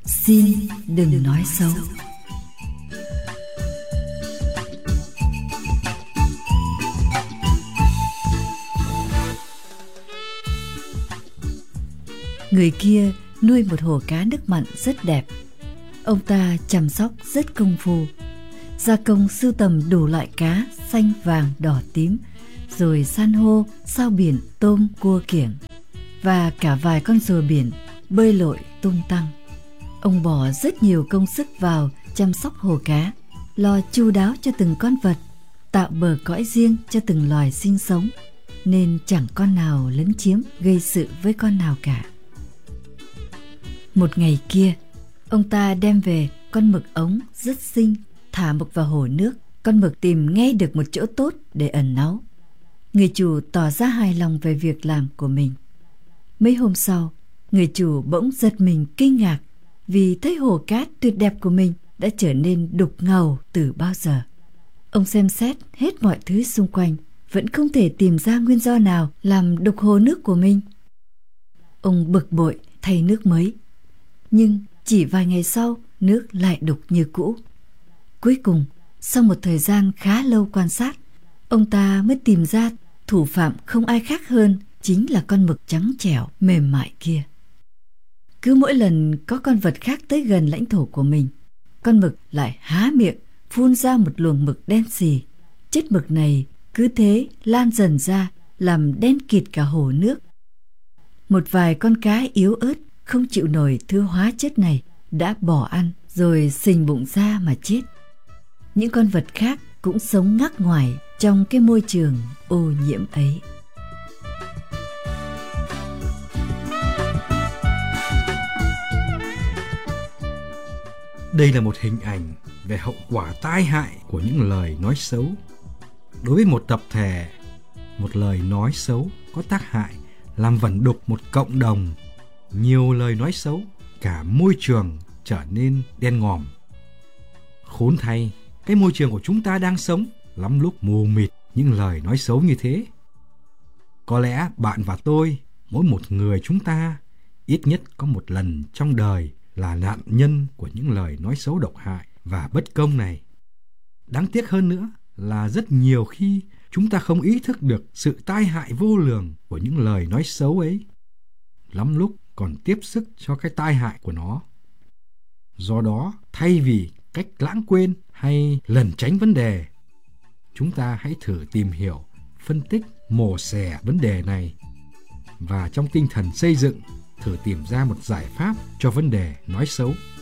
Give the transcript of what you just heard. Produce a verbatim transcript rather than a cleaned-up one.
Xin đừng nói xấu. Người kia nuôi một hồ cá nước mặn rất đẹp. Ông ta chăm sóc rất công phu, gia công sưu tầm đủ loại cá xanh, vàng, đỏ, tím, rồi san hô, sao biển, tôm, cua kiểng và cả vài con rùa biển bơi lội tung tăng. Ông bỏ rất nhiều công sức vào chăm sóc hồ cá, lo chu đáo cho từng con vật, tạo bờ cõi riêng cho từng loài sinh sống, nên chẳng con nào lấn chiếm gây sự với con nào cả. Một ngày kia, ông ta đem về con mực ống rất xinh, thả mực vào hồ nước. Con mực tìm ngay được một chỗ tốt để ẩn náu. Người chủ tỏ ra hài lòng về việc làm của mình. Mấy hôm sau, người chủ bỗng giật mình kinh ngạc vì thấy hồ cá tuyệt đẹp của mình đã trở nên đục ngầu từ bao giờ. Ông xem xét hết mọi thứ xung quanh, vẫn không thể tìm ra nguyên do nào làm đục hồ nước của mình. Ông bực bội thay nước mới, nhưng chỉ vài ngày sau, nước lại đục như cũ. Cuối cùng, sau một thời gian khá lâu quan sát, ông ta mới tìm ra thủ phạm không ai khác hơn chính là con mực trắng trẻo mềm mại kia. Cứ mỗi lần có con vật khác tới gần lãnh thổ của mình, con mực lại há miệng phun ra một luồng mực đen xì. Chất mực này cứ thế lan dần ra, làm đen kịt cả hồ nước. Một vài con cá yếu ớt không chịu nổi thứ hóa chất này đã bỏ ăn rồi sình bụng ra mà chết. Những con vật khác cũng sống ngắc ngoài trong cái môi trường ô nhiễm ấy. Đây là một hình ảnh về hậu quả tai hại của những lời nói xấu. Đối với một tập thể, một lời nói xấu có tác hại làm vẩn đục một cộng đồng. Nhiều lời nói xấu, cả môi trường trở nên đen ngòm. Khốn thay, cái môi trường của chúng ta đang sống lắm lúc mù mịt những lời nói xấu như thế. Có lẽ bạn và tôi, mỗi một người chúng ta, ít nhất có một lần trong đời là nạn nhân của những lời nói xấu độc hại và bất công này. Đáng tiếc hơn nữa là rất nhiều khi chúng ta không ý thức được sự tai hại vô lường của những lời nói xấu ấy. Lắm lúc còn tiếp sức cho cái tai hại của nó. Do đó, thay vì cách lãng quên hay lẩn tránh vấn đề, chúng ta hãy thử tìm hiểu, phân tích, mổ xẻ vấn đề này và trong tinh thần xây dựng thử tìm ra một giải pháp cho vấn đề nói xấu.